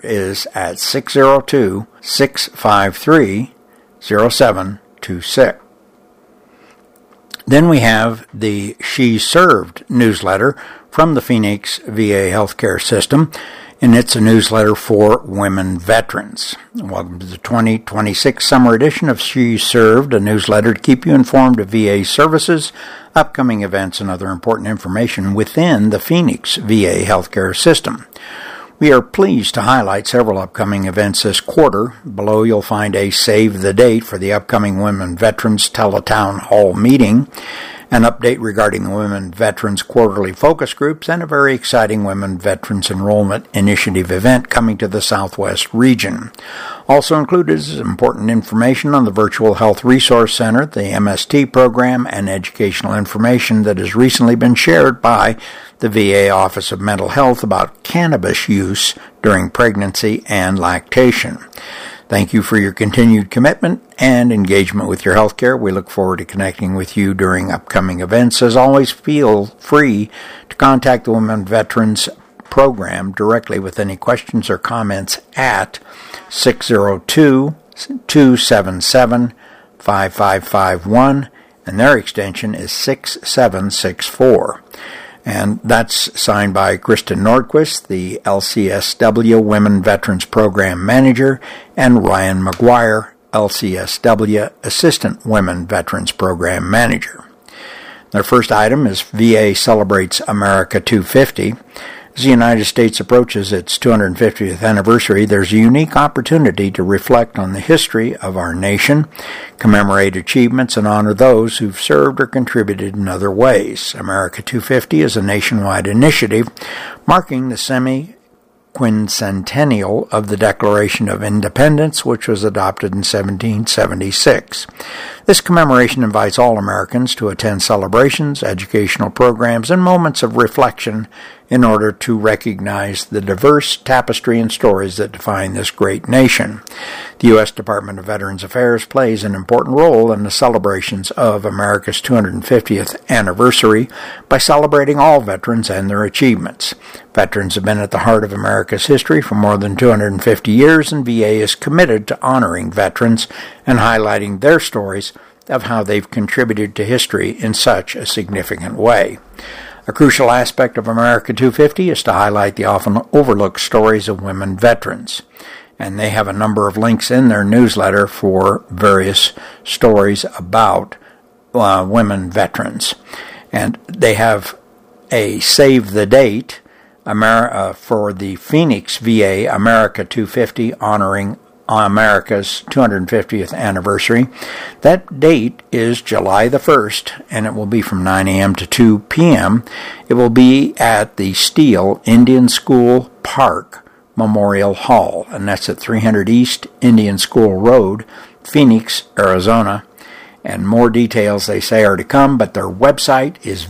is at 602-653-0726. Then we have the She Served newsletter from the Phoenix VA healthcare system, and it's a newsletter for women veterans. Welcome to the 2026 summer edition of She Served, a newsletter to keep you informed of VA services, upcoming events, and other important information within the Phoenix VA healthcare system. We are pleased to highlight several upcoming events this quarter. Below you'll find a save the date for the upcoming Women Veterans Teletown Hall meeting, an update regarding the Women Veterans Quarterly Focus Groups, and a very exciting Women Veterans Enrollment Initiative event coming to the Southwest region. Also included is important information on the Virtual Health Resource Center, the MST program, and educational information that has recently been shared by the VA Office of Mental Health about cannabis use during pregnancy and lactation. Thank you for your continued commitment and engagement with your healthcare. We look forward to connecting with you during upcoming events. As always, feel free to contact the Women Veterans Program directly with any questions or comments at 602-277-5551, and their extension is 6764. And that's signed by Kristen Nordquist, the LCSW Women Veterans Program Manager, and Ryan McGuire, LCSW Assistant Women Veterans Program Manager. Their first item is VA Celebrates America 250. As the United States approaches its 250th anniversary, there's a unique opportunity to reflect on the history of our nation, commemorate achievements, and honor those who've served or contributed in other ways. America 250 is a nationwide initiative marking the semi-quincentennial of the Declaration of Independence, which was adopted in 1776. This commemoration invites all Americans to attend celebrations, educational programs, and moments of reflection in order to recognize the diverse tapestry and stories that define this great nation. The U.S. Department of Veterans Affairs plays an important role in the celebrations of America's 250th anniversary by celebrating all veterans and their achievements. Veterans have been at the heart of America's history for more than 250 years, and VA is committed to honoring veterans and highlighting their stories of how they've contributed to history in such a significant way. A crucial aspect of America 250 is to highlight the often overlooked stories of women veterans. And they have a number of links in their newsletter for various stories about women veterans. And they have a save the date for the Phoenix VA America 250 honoring America's 250th anniversary. That date is July the 1st, and it will be from 9 a.m. to 2 p.m. It will be at the Steele Indian School Park Memorial Hall, and that's at 300 East Indian School Road, Phoenix, Arizona. And more details, they say, are to come, but their website is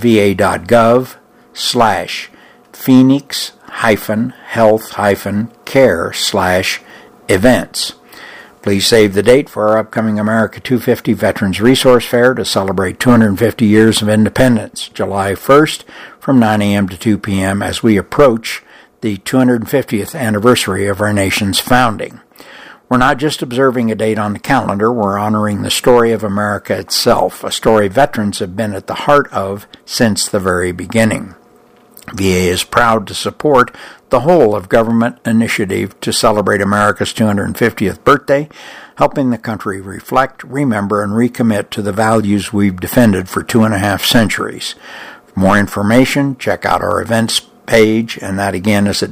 va.gov/phoenix-health-care/events. Please save the date for our upcoming America 250 Veterans Resource Fair to celebrate 250 years of independence, July 1st from 9 a.m. to 2 p.m. as we approach the 250th anniversary of our nation's founding. We're not just observing a date on the calendar, we're honoring the story of America itself, a story veterans have been at the heart of since the very beginning. VA is proud to support the whole of government initiative to celebrate America's 250th birthday, helping the country reflect, remember, and recommit to the values we've defended for 2.5 centuries. For more information, check out our events page, and that again is at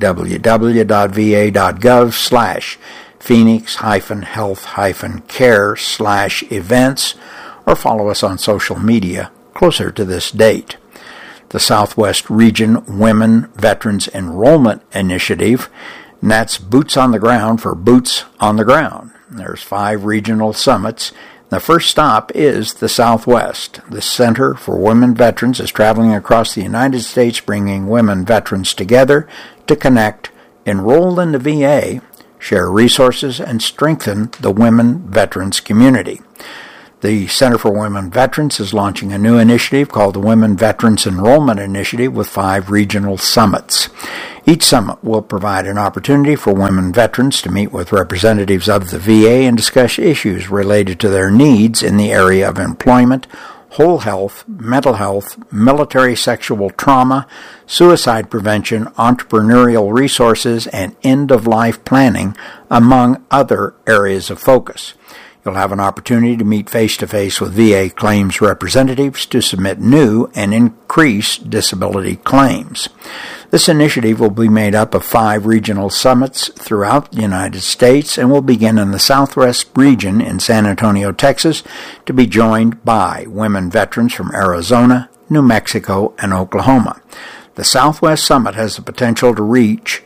www.va.gov/phoenix-health-care/events, or follow us on social media closer to this date. The Southwest Region Women Veterans Enrollment Initiative, and that's Boots on the Ground for Boots on the Ground. There's 5 regional summits. The first stop is the Southwest. The Center for Women Veterans is traveling across the United States, bringing women veterans together to connect, enroll in the VA, share resources, and strengthen the women veterans community. The Center for Women Veterans is launching a new initiative called the Women Veterans Enrollment Initiative with 5 regional summits. Each summit will provide an opportunity for women veterans to meet with representatives of the VA and discuss issues related to their needs in the area of employment, whole health, mental health, military sexual trauma, suicide prevention, entrepreneurial resources, and end-of-life planning, among other areas of focus. You'll have an opportunity to meet face-to-face with VA claims representatives to submit new and increased disability claims. This initiative will be made up of 5 regional summits throughout the United States and will begin in the Southwest region in San Antonio, Texas, to be joined by women veterans from Arizona, New Mexico, and Oklahoma. The Southwest Summit has the potential to reach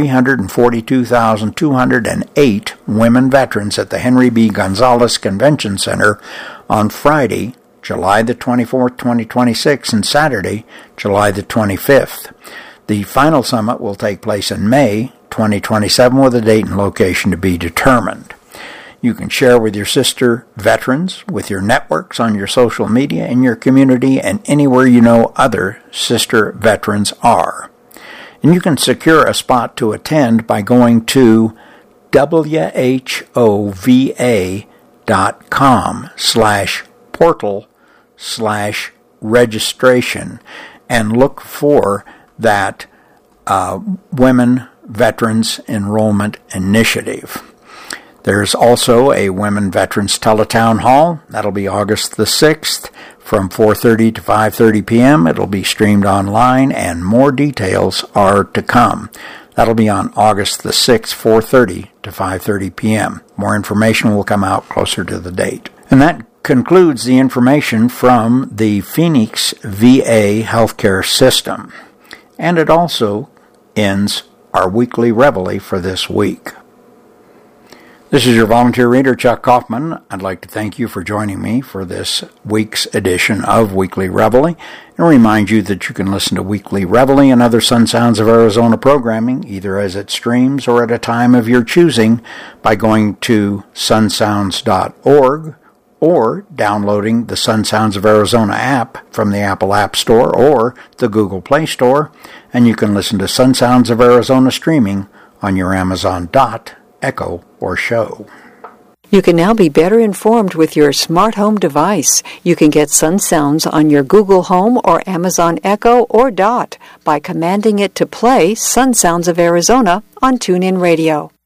342,208 women veterans at the Henry B. Gonzalez Convention Center on Friday, July the 24th, 2026, and Saturday, July the 25th. The final summit will take place in May 2027 with a date and location to be determined. You can share with your sister veterans, with your networks, on your social media, in your community, and anywhere you know other sister veterans are. And you can secure a spot to attend by going to whova.com/portal/registration and look for that Women Veterans Enrollment Initiative. There's also a Women Veterans Teletown Hall. That'll be August the 6th from 4:30 to 5:30 p.m. It'll be streamed online, and more details are to come. That'll be on August the 6th, 4:30 to 5:30 p.m. More information will come out closer to the date. And that concludes the information from the Phoenix VA healthcare system. And it also ends our weekly reveille for this week. This is your volunteer reader, Chuck Kaufman. I'd like to thank you for joining me for this week's edition of Weekly Reveille, and remind you that you can listen to Weekly Reveille and other Sun Sounds of Arizona programming either as it streams or at a time of your choosing by going to sunsounds.org or downloading the Sun Sounds of Arizona app from the Apple App Store or the Google Play Store, and you can listen to Sun Sounds of Arizona streaming on your Amazon Dot, Echo, or Show. You can now be better informed with your smart home device. You can get Sun Sounds on your Google Home or Amazon Echo or Dot by commanding it to play Sun Sounds of Arizona on TuneIn Radio.